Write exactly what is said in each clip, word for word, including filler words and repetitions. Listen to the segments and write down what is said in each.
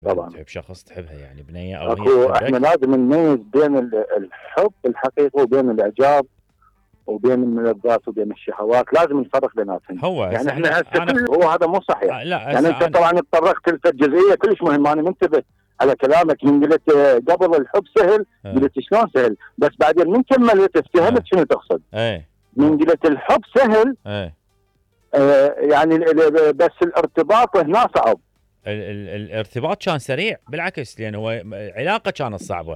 طبعا تحب شخص تحبها يعني بنيه او هي اكو احنا تحبك. لازم نميز بين ال- الحب الحقيقي وبين الاعجاب وبين الملذات وبين الشهوات، لازم نفرق بيناتهم. هو يعني هسه احنا احنا هسه انا كل هو هذا مو صحيح. آه، لا يعني هسه انت انا طبعا تطرقت لفت جزئيه كلش مهمه، انا منتبه على كلامك من قلت آه، قبل الحب سهل، آه. قلت شلون سهل، بس بعدين من كملت افتهمت آه. شنو تقصد. ايه من قلت الحب سهل ايه آه يعني ال- ال- بس الارتباط هنا صعب. ال ال الارتباط كان سريع بالعكس، لان هو علاقه كانت صعبه.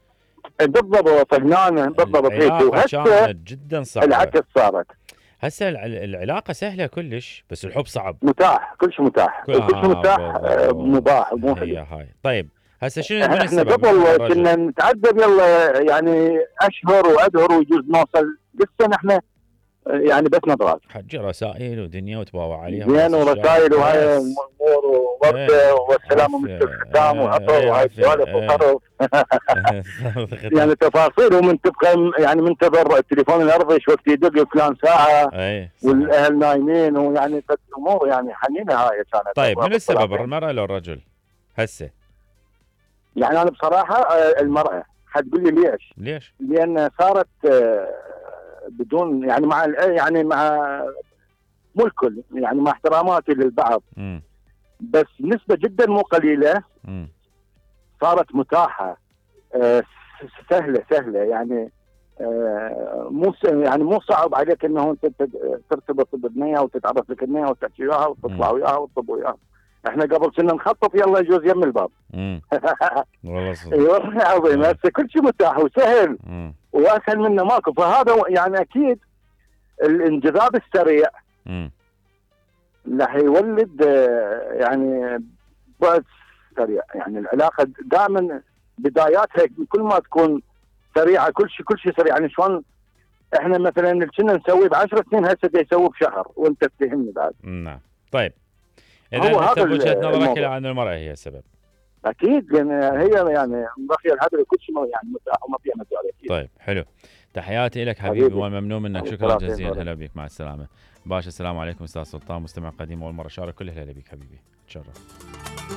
بالضبط هنا بالضبط هيك. العلاقه وهسه كانت جدا صعبه. العكس صارت هسه الع- العلاقه سهله كلش بس الحب صعب. متاح، كل شيء متاح، كل كل شيء آه متاح آه، بالضبط. مباح مو هي حلو. هاي. طيب هسه شنو من احنا السبب؟ من قبل الرجل كنا نتعذب يلا يعني اشهر وادهر ويجوز نوصل لسه نحن يعني بس نظرات حجي رسائل ودنيا وتباوع عليها زين براس الشارع ورسائل وهاي بس. امور وورده ايه والسلام ومسك عافيه الختام وعطر ايه وهاي عافيه سوالف ايه. وطرف يعني تفاصيل ومنتبه يعني منتظر التليفون الارضي شو وقت يدق فلان ساعه ايه صحيح. والاهل نايمين ويعني امور يعني حنينه هاي كانت. طيب من السبب المرأة لو الرجل هسه؟ يعني انا بصراحه آه، المراه حتقول لي ليش؟ ليش؟ لان صارت آه، بدون يعني مع ال- يعني مع مو الكل يعني مع احتراماتي للبعض امم بس نسبه جدا مو قليله امم صارت متاحه آه، س- سهله سهله يعني آه، مو س- يعني مو صعب عليك انه انت تت- ترتبط ببنيه وتتعرف لك بنيه وتحكي وياها وتطلع مم. وياها وتطب وياها. احنا قبل كنا نخطط يلا يجوز يم الباب. امم والله صدق. اي والله العظيم آه. هسه كل شيء متاح وسهل امم واسهل منه ماكو. فهذا يعني اكيد الانجذاب السريع امم راح يولد آه، يعني بعد سريع. يعني العلاقه دائما بداياتها كل ما تكون سريعه كل شيء كل شيء سريع. يعني شلون احنا مثلا اللي كنا نسويه بعشر سنين هسه يسويه بشهر وانت تفهمني بعد. نعم. طيب هو اذا انت هذا بوجهة نظرك الموضوع. الى ان المرأة هي السبب. اكيد لان هي يعني بقي الهدر كل شيء يعني متاح وما فيها مجال اكيد. طيب حلو. تحياتي لك حبيبي, حبيبي. وممنون منك. حبيبي. شكرا ثلاثين جزيلا. دولار. هلا بك. مع السلامة باشا. السلام عليكم استاذ سلطان مستمع قديم اول مرة شارك. كل هلا بك حبيبي. تشرف.